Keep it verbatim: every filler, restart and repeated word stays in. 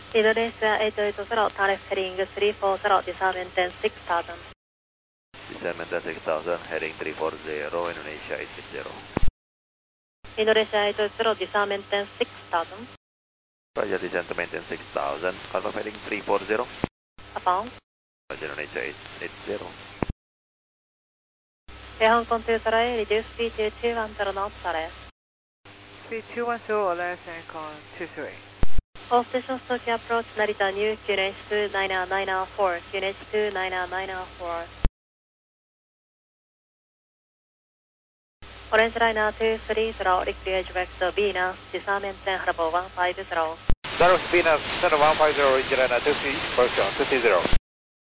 Indonesia eight eight zero, Tarif heading three four zero, disarmament ten six thousand. Disarmament ten six thousand, heading three four zero, Indonesia eight six zero. Indonesia eight eight zero, disarmament ten six thousand. Roger, disarmament ten six thousand, confirm heading three four zero. Upon. Roger, Indonesia eight eight zero. Air Hong Kong two zero, reduce speed to two one zero knots, Tarif. Speed two one zero or less and con two three. All stations Tokyo approach Narita New Q N H two nine nine four, Q N H two nine nine four. Orange Liner two three zero, liquid vector Venus, disarmament ten Harbour one five zero. Darrow Venus, center one five zero, Orange Liner two three zero, two three zero.